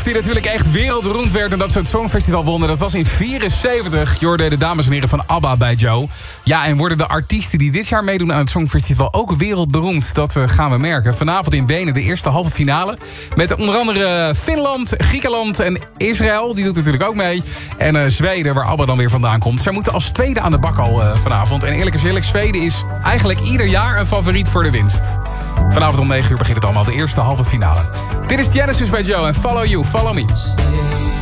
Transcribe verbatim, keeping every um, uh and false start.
die natuurlijk echt wereldberoemd werd... en dat ze het Songfestival wonnen, dat was in vierenzeventig. Je hoorde de dames en heren van ABBA bij Joe. Ja, en worden de artiesten die dit jaar meedoen aan het Songfestival... ook wereldberoemd? Dat uh, gaan we merken. Vanavond in Wenen de eerste halve finale. Met onder andere Finland, Griekenland en Israël. Die doet natuurlijk ook mee. En uh, Zweden, waar ABBA dan weer vandaan komt. Zij moeten als tweede aan de bak al uh, vanavond. En eerlijk is eerlijk, Zweden is eigenlijk ieder jaar een favoriet voor de winst. Vanavond om negen uur begint het allemaal, de eerste halve finale. Dit is Genesis bij Joe en Follow You, Follow Me.